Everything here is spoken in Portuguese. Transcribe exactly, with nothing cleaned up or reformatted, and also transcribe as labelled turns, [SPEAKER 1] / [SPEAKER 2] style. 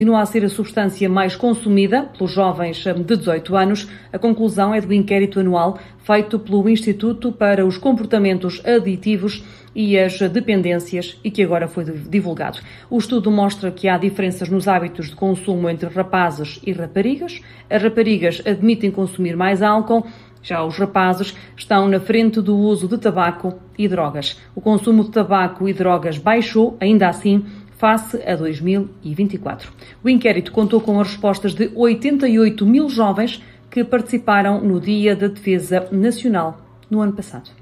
[SPEAKER 1] Continua a ser a substância mais consumida pelos jovens de dezoito anos. A conclusão é do inquérito anual feito pelo Instituto para os Comportamentos Aditivos e as Dependências e que agora foi divulgado. O estudo mostra que há diferenças nos hábitos de consumo entre rapazes e raparigas. As raparigas admitem consumir mais álcool, já os rapazes estão na frente do uso de tabaco e drogas. O consumo de tabaco e drogas baixou, ainda assim, face a dois mil e vinte e quatro. O inquérito contou com as respostas de oitenta e oito mil jovens que participaram no Dia da Defesa Nacional no ano passado.